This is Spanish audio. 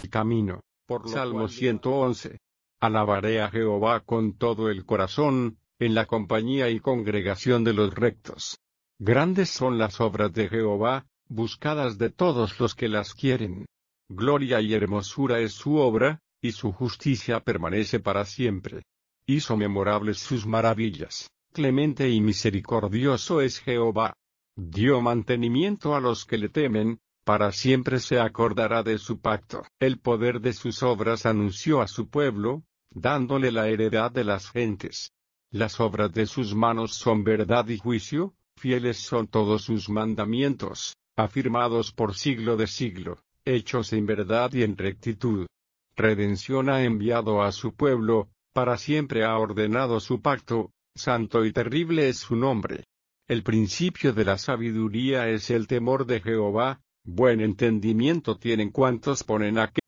camino. Salmo 111. Alabaré a Jehová con todo el corazón, en la compañía y congregación de los rectos. Grandes son las obras de Jehová, buscadas de todos los que las quieren. Gloria y hermosura es su obra, y su justicia permanece para siempre. Hizo memorables sus maravillas, clemente y misericordioso es Jehová. Dio mantenimiento a los que le temen, para siempre se acordará de su pacto. El poder de sus obras anunció a su pueblo, dándole la heredad de las gentes. Las obras de sus manos son verdad y juicio, fieles son todos sus mandamientos, afirmados por siglo de siglo, hechos en verdad y en rectitud. Redención ha enviado a su pueblo, para siempre ha ordenado su pacto, santo y terrible es su nombre. El principio de la sabiduría es el temor de Jehová, buen entendimiento tienen cuantos ponen a